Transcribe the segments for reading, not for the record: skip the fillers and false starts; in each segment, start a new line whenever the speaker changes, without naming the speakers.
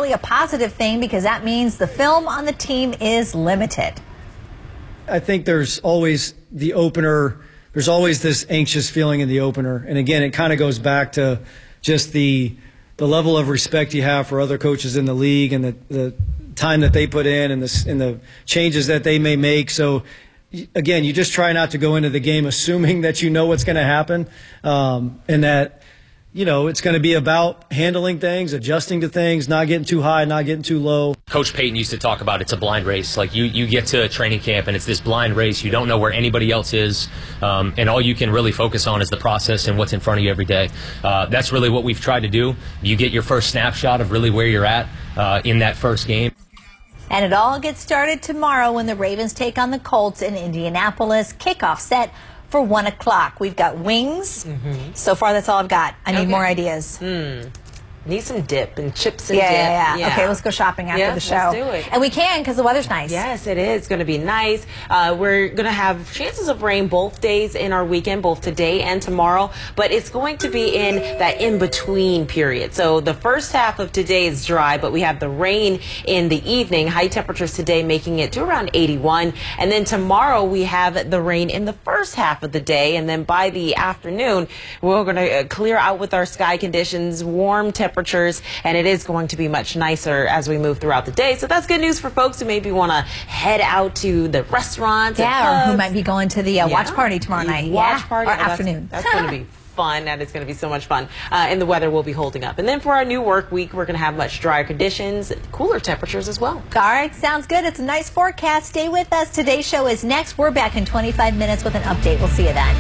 probably a positive thing because that means the film on the team is limited.
I think there's always the opener. There's always this anxious feeling in the opener. And again, it kind of goes back to just the level of respect you have for other coaches in the league and the time that they put in and the changes that they may make. So again, you just try not to go into the game assuming that you know what's going to happen, and that, it's going to be about handling things, adjusting to things, not getting too high, not getting too low.
Coach Payton used to talk about it's a blind race. Like you get to training camp and it's this blind race. You don't know where anybody else is, and all you can really focus on is the process and what's in front of you every day. That's really what we've tried to do. You get your first snapshot of really where you're at in that first game.
And it all gets started tomorrow when the Ravens take on the Colts in Indianapolis. Kickoff set for 1 o'clock. We've got wings. So far, that's all I've got. I need more ideas.
Need some dip and chips and dip.
Yeah. Okay, let's go shopping after the show.
Let's do it.
And we can because the weather's nice.
Yes, it is going to be nice. We're going to have chances of rain both days in our weekend, both today and tomorrow. But it's going to be in that in-between period. So the first half of today is dry, but we have the rain in the evening. High temperatures today making it to around 81. And then tomorrow we have the rain in the first half of the day. And then by the afternoon, we're going to clear out with our sky conditions, warm temperatures, and it is going to be much nicer as we move throughout the day. So that's good news for folks who maybe want to head out to the restaurants.
Yeah, or who might be going to the watch party tomorrow night.
Watch party.
Or afternoon.
That's going to be fun. That is going to be so much fun. And the weather will be holding up. And then for our new work week, we're going to have much drier conditions, cooler temperatures as well.
All right, sounds good. It's a nice forecast. Stay with us. Today's show is next. We're back in 25 minutes with an update. We'll see you then.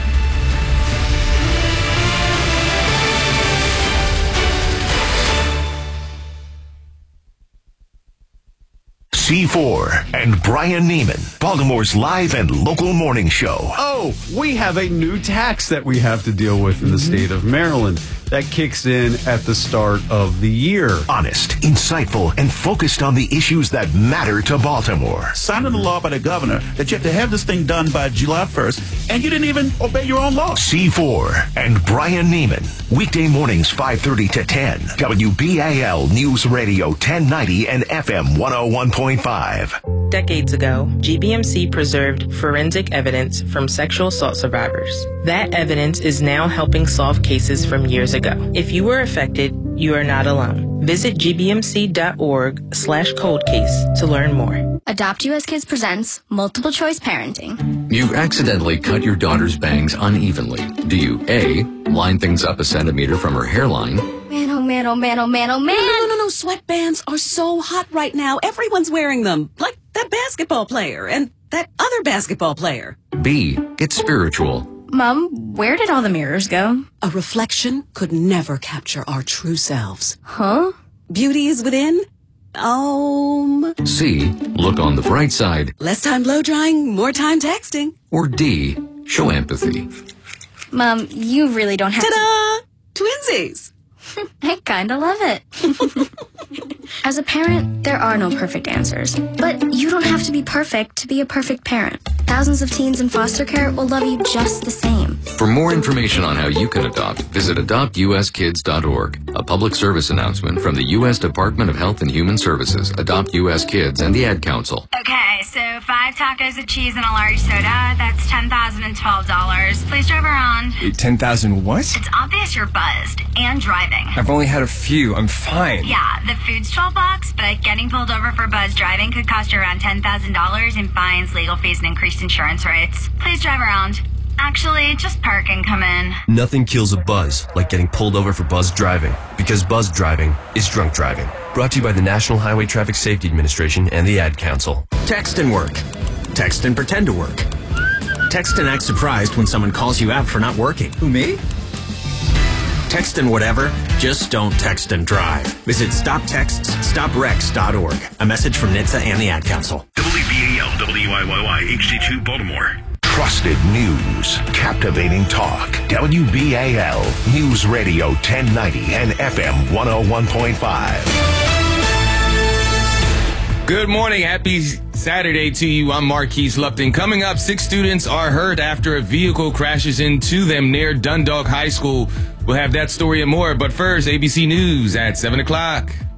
C4 and Brian Neiman, Baltimore's live and local morning show.
Oh, we have a new tax that we have to deal with in the state of Maryland that kicks in at the start of the year.
Honest, insightful, and focused on the issues that matter to Baltimore.
Signing the law by the governor that you have to have this thing done by July 1st, and you didn't even obey your own law.
C4 and Brian Neiman, weekday mornings 5:30 to 10. WBAL News Radio 1090 and FM 101.5.
Decades ago, GBMC preserved forensic evidence from sexual assault survivors. That evidence is now helping solve cases from years ago. If you were affected, you are not alone. Visit gbmc.org/coldcase to learn more.
Adopt US Kids presents Multiple Choice Parenting.
You've accidentally cut your daughter's bangs unevenly. Do you A, line things up a centimeter from her hairline?
Man, oh man, oh man, oh man, oh man.
No. Sweatbands are so hot right now. Everyone's wearing them. Like that basketball player and that other basketball player.
B, get spiritual.
Mom, where did all the mirrors go?
A reflection could never capture our true selves.
Huh?
Beauty is within.
C, look on the bright side.
Less time blow drying, more time texting.
Or D, show empathy.
Mom, you really don't have
Ta-da! Twinsies!
I kinda love it. As a parent, there are no perfect answers. But you don't have to be perfect to be a perfect parent. Thousands of teens in foster care will love you just the same.
For more information on how you can adopt, visit adoptuskids.org. A public service announcement from the U.S. Department of Health and Human Services, Adopt U.S. Kids, and the Ad Council.
Okay, so 5 tacos of cheese and a large soda. That's $10,012. Please drive around.
$10,000 what?
It's obvious you're buzzed and driving.
I've only had a few. I'm fine.
Yeah, the food's $12, but getting pulled over for buzz driving could cost you around $10,000 in fines, legal fees, and increased insurance rates. Please drive around. Actually, just park and come in.
Nothing kills a buzz like getting pulled over for buzz driving, because buzz driving is drunk driving. Brought to you by the National Highway Traffic Safety Administration and the Ad Council.
Text and work. Text and pretend to work. Text and act surprised when someone calls you out for not working.
Who, me?
Text and whatever, just don't text and drive. Visit StopTextsStopWrecks.org. A message from NHTSA and the Ad Council.
WBAL, WIYY, HD2 Baltimore. Trusted news, captivating talk. WBAL News Radio 1090 and FM 101.5.
Good morning. Happy Saturday to you. I'm Marquise Lupton. Coming up, 6 students are hurt after a vehicle crashes into them near Dundalk High School. We'll have that story and more. But first, ABC News at 7 o'clock.